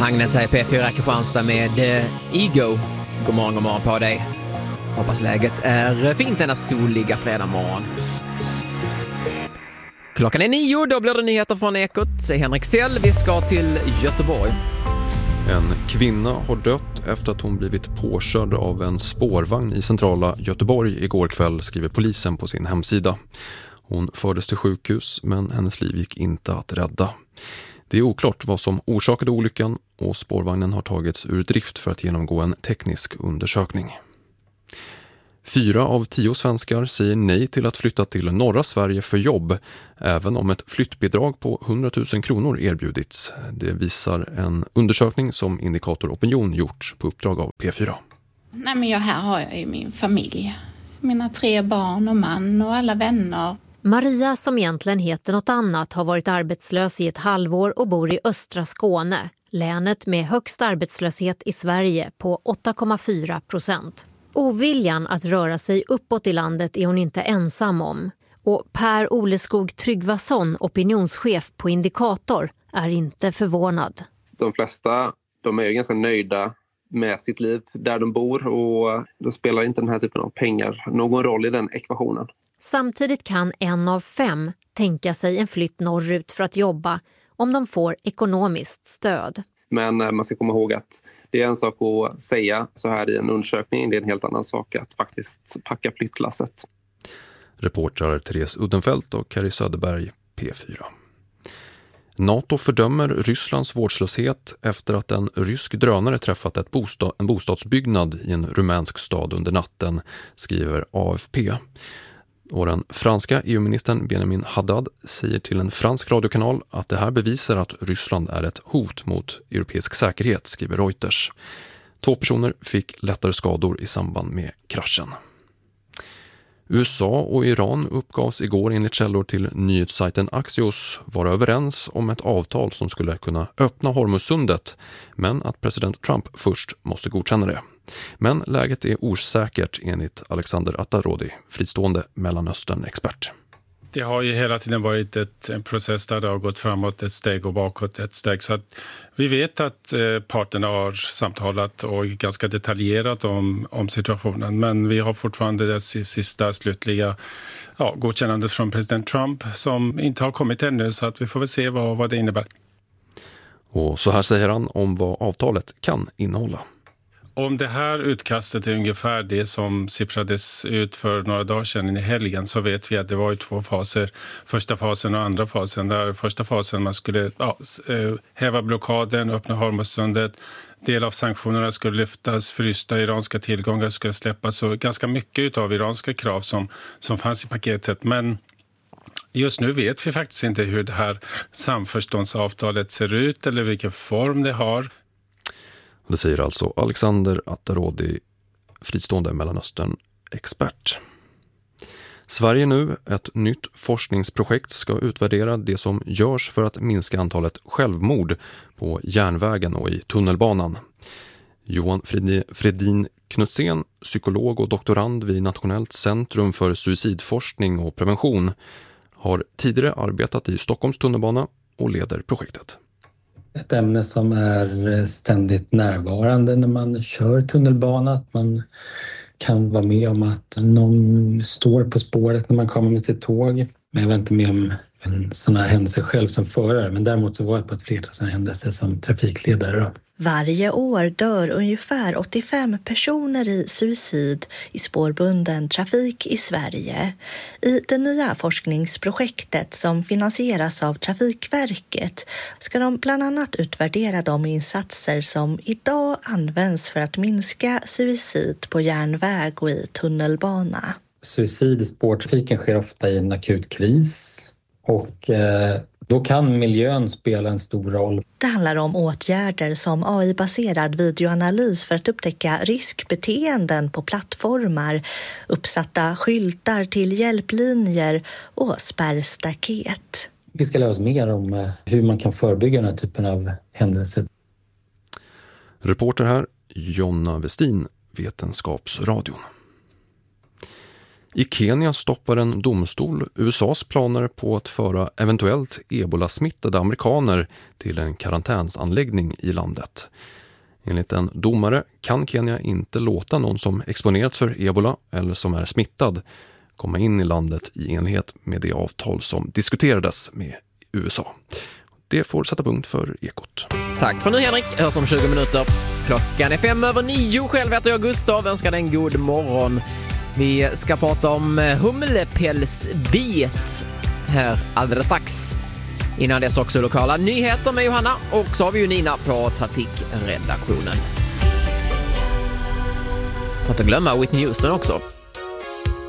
Agnes här i P4 Kristianstad med Ego. God morgon på dig. Hoppas läget är fint denna soliga fredag morgon. Klockan är 9, då blir det nyheter från Ekot. Säg Henrik Sell, vi ska till Göteborg. En kvinna har dött efter att hon blivit påkörd av en spårvagn i centrala Göteborg igår kväll, skriver polisen på sin hemsida. Hon fördes till sjukhus, men hennes liv gick inte att rädda. Det är oklart vad som orsakade olyckan och spårvagnen har tagits ur drift för att genomgå en teknisk undersökning. 4 av 10 svenskar säger nej till att flytta till norra Sverige för jobb, även om ett flyttbidrag på 100 000 kronor erbjudits. Det visar en undersökning som Indikator Opinion gjort på uppdrag av P4. Nej, men här har jag ju min familj. Mina 3 barn och man och alla vänner. Maria, som egentligen heter något annat, har varit arbetslös i ett halvår och bor i östra Skåne, länet med högst arbetslöshet i Sverige på 8,4%. Oviljan att röra sig uppåt i landet är hon inte ensam om. Och Per Oleskog Tryggvason, opinionschef på Indikator, är inte förvånad. De flesta är ju ganska nöjda med sitt liv där de bor, och då spelar inte den här typen av pengar någon roll i den ekvationen. Samtidigt kan 1 av 5 tänka sig en flytt norrut för att jobba om de får ekonomiskt stöd. Men man ska komma ihåg att det är en sak att säga så här i en undersökning, det är en helt annan sak att faktiskt packa flyttlasset. Reportrar Therese Uddenfelt och Kari Söderberg, P4. NATO fördömer Rysslands vårdslöshet efter att en rysk drönare träffat en bostadsbyggnad i en rumänsk stad under natten, skriver AFP. Och den franska EU-ministern Benjamin Haddad säger till en fransk radiokanal att det här bevisar att Ryssland är ett hot mot europeisk säkerhet, skriver Reuters. 2 personer fick lättare skador i samband med kraschen. USA och Iran uppgavs igår enligt källor till nyhetssajten Axios vara överens om ett avtal som skulle kunna öppna Hormuzsundet, men att president Trump först måste godkänna det. Men läget är osäkert enligt Alexander Attarodi, fristående Mellanöstern-expert. Det har ju hela tiden varit en process där det har gått framåt ett steg och bakåt ett steg. Så att vi vet att parterna har samtalat och ganska detaljerat om situationen. Men vi har fortfarande det sista slutliga godkännandet från president Trump som inte har kommit ännu, så att vi får väl se vad det innebär. Och så här säger han om vad avtalet kan innehålla. Om det här utkastet är ungefär det som sipprades ut för några dagar sedan i helgen, så vet vi att det var ju 2 faser. Första fasen och andra fasen. Där första fasen man skulle häva blockaden, öppna Hormuzsundet. Del av sanktionerna skulle lyftas, frysta iranska tillgångar skulle släppas. Så ganska mycket av iranska krav som fanns i paketet. Men just nu vet vi faktiskt inte hur det här samförståndsavtalet ser ut eller vilken form det har. Det säger alltså Alexander Attarodi, fristående Mellanöstern-expert. Sverige nu, ett nytt forskningsprojekt, ska utvärdera det som görs för att minska antalet självmord på järnvägen och i tunnelbanan. Johan Fredin Knutsén, psykolog och doktorand vid Nationellt centrum för suicidforskning och prevention, har tidigare arbetat i Stockholms tunnelbana och leder projektet. Ett ämne som är ständigt närvarande när man kör tunnelbana. Att man kan vara med om att någon står på spåret när man kommer med sitt tåg. Men jag var inte med om en sån här händelse själv som förare. Men däremot så var jag på ett flertal sådana händelser som trafikledare då. Varje år dör ungefär 85 personer i suicid i spårbunden trafik i Sverige. I det nya forskningsprojektet som finansieras av Trafikverket ska de bland annat utvärdera de insatser som idag används för att minska suicid på järnväg och i tunnelbana. Suicid i spårtrafiken sker ofta i en akut kris och då kan miljön spela en stor roll. Det handlar om åtgärder som AI-baserad videoanalys för att upptäcka riskbeteenden på plattformar, uppsatta skyltar till hjälplinjer och spärrstaket. Vi ska lära oss mer om hur man kan förebygga den här typen av händelser. Reporter här, Jonna Westin, Vetenskapsradion. I Kenya stoppar en domstol USAs planer på att föra eventuellt ebola-smittade amerikaner till en karantänsanläggning i landet. Enligt en domare kan Kenya inte låta någon som exponerats för ebola eller som är smittad komma in i landet i enlighet med det avtal som diskuterades med USA. Det får sätta punkt för Ekot. Tack för nu Henrik, hörs om 20 minuter. Klockan är 8:05. Själv heter jag Gustav, önskar dig en god morgon. Vi ska prata om humlepälsbiet här alldeles strax. Innan dess också lokala nyheter med Johanna och så har vi ju Nina på trafikredaktionen. Får inte glömma Whitney Houston också.